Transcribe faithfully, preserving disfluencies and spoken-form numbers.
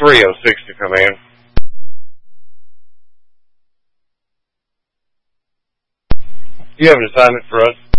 three oh six to come in. You have an assignment for us?